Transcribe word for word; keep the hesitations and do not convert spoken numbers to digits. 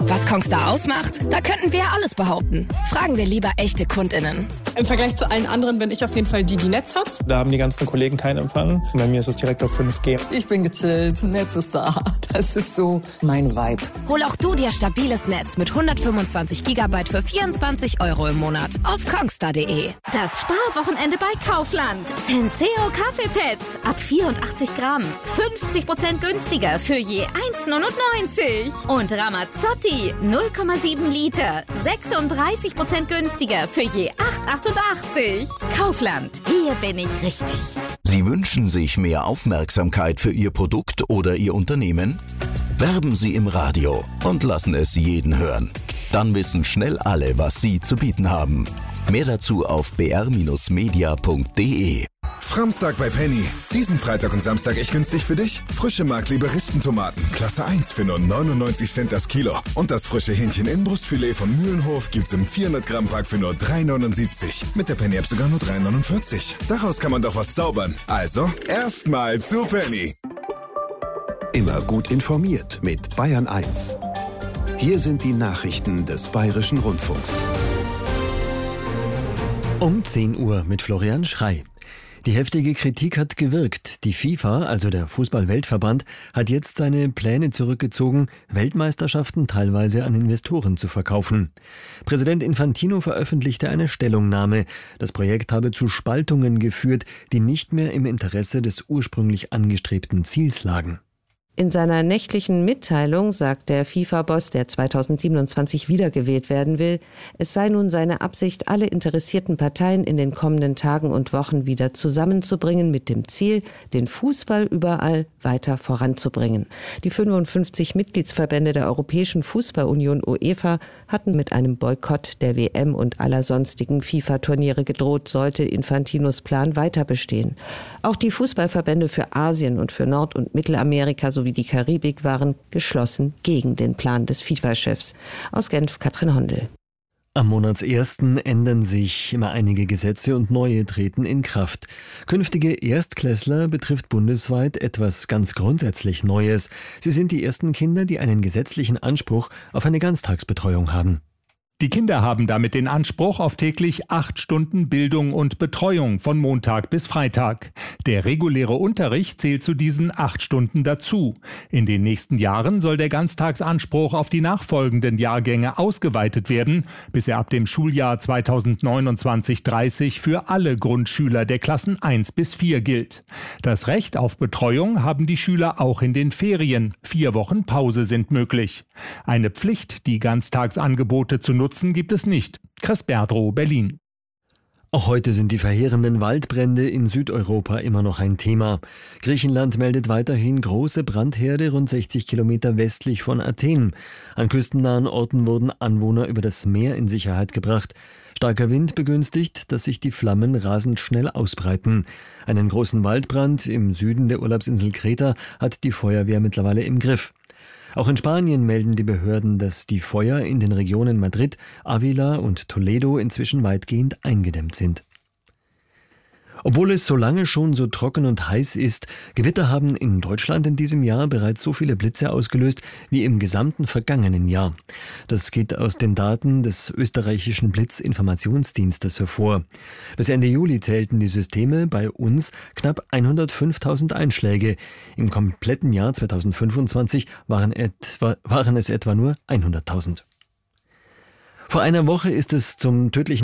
Was Kongstar ausmacht? Da könnten wir alles behaupten. Fragen wir lieber echte KundInnen. Im Vergleich zu allen anderen bin ich auf jeden Fall die, die Netz hat. Da haben die ganzen Kollegen keinen Empfang. Bei mir ist es direkt auf fünf G. Ich bin gechillt, Netz ist da. Das ist so mein Vibe. Hol auch du dir stabiles Netz mit hundertfünfundzwanzig Gigabyte für vierundzwanzig Euro im Monat auf kongstar punkt de. Das Sparwochenende bei Kaufland. Senseo Kaffeepads ab vierundachtzig Gramm. fünfzig Prozent günstiger für je eins neunundneunzig. Und Ramazzotti null Komma sieben Liter. sechsunddreißig Prozent günstiger für je acht achtundachtzig. Kaufland. Hier bin ich richtig. Sie wünschen sich mehr Aufmerksamkeit für Ihr Produkt oder Ihr Unternehmen? Werben Sie im Radio und lassen es jeden hören. Dann wissen schnell alle, was Sie zu bieten haben. Mehr dazu auf b r Bindestrich media punkt de. Framstag bei Penny. Diesen Freitag und Samstag echt günstig für dich. Frische Markliebe Rispentomaten, Klasse eins für nur neunundneunzig Cent das Kilo. Und das frische Hähnchen Inbrustfilet von Mühlenhof gibt's im vierhundert Gramm Pack für nur drei neunundsiebzig. Mit der Penny App sogar nur drei neunundvierzig. Daraus kann man doch was zaubern. Also, erstmal zu Penny. Immer gut informiert mit Bayern eins. Hier sind die Nachrichten des Bayerischen Rundfunks. Um zehn Uhr mit Florian Schrey. Die heftige Kritik hat gewirkt. Die FIFA, also der Fußball-Weltverband, hat jetzt seine Pläne zurückgezogen, Weltmeisterschaften teilweise an Investoren zu verkaufen. Präsident Infantino veröffentlichte eine Stellungnahme. Das Projekt habe zu Spaltungen geführt, die nicht mehr im Interesse des ursprünglich angestrebten Ziels lagen. In seiner nächtlichen Mitteilung sagt der FIFA-Boss, der zweitausendsiebenundzwanzig wiedergewählt werden will, es sei nun seine Absicht, alle interessierten Parteien in den kommenden Tagen und Wochen wieder zusammenzubringen mit dem Ziel, den Fußball überall weiter voranzubringen. Die fünfundfünfzig Mitgliedsverbände der Europäischen Fußballunion UEFA hatten mit einem Boykott der W M und aller sonstigen FIFA-Turniere gedroht, sollte Infantinos Plan weiter bestehen. Auch die Fußballverbände für Asien und für Nord- und Mittelamerika sowie die Karibik waren geschlossen gegen den Plan des FIFA-Chefs. Aus Genf, Katrin Hondel. Am Monatsersten ändern sich immer einige Gesetze und neue treten in Kraft. Künftige Erstklässler betrifft bundesweit etwas ganz grundsätzlich Neues. Sie sind die ersten Kinder, die einen gesetzlichen Anspruch auf eine Ganztagsbetreuung haben. Die Kinder haben damit den Anspruch auf täglich acht Stunden Bildung und Betreuung von Montag bis Freitag. Der reguläre Unterricht zählt zu diesen acht Stunden dazu. In den nächsten Jahren soll der Ganztagsanspruch auf die nachfolgenden Jahrgänge ausgeweitet werden, bis er ab dem Schuljahr zweitausendneunundzwanzig dreißig für alle Grundschüler der Klassen eins bis vier gilt. Das Recht auf Betreuung haben die Schüler auch in den Ferien. Vier Wochen Pause sind möglich. Eine Pflicht, die Ganztagsangebote zu nutzen, gibt es nicht. Chris Berdrow, Berlin. Auch heute sind die verheerenden Waldbrände in Südeuropa immer noch ein Thema. Griechenland meldet weiterhin große Brandherde rund sechzig Kilometer westlich von Athen. An küstennahen Orten wurden Anwohner über das Meer in Sicherheit gebracht. Starker Wind begünstigt, dass sich die Flammen rasend schnell ausbreiten. Einen großen Waldbrand im Süden der Urlaubsinsel Kreta hat die Feuerwehr mittlerweile im Griff. Auch in Spanien melden die Behörden, dass die Feuer in den Regionen Madrid, Ávila und Toledo inzwischen weitgehend eingedämmt sind. Obwohl es so lange schon so trocken und heiß ist, Gewitter haben in Deutschland in diesem Jahr bereits so viele Blitze ausgelöst wie im gesamten vergangenen Jahr. Das geht aus den Daten des österreichischen Blitzinformationsdienstes hervor. Bis Ende Juli zählten die Systeme bei uns knapp hundertfünftausend Einschläge. Im kompletten Jahr zweitausendfünfundzwanzig waren, etwa, waren es etwa nur hunderttausend. Vor einer Woche ist es zum tödlichen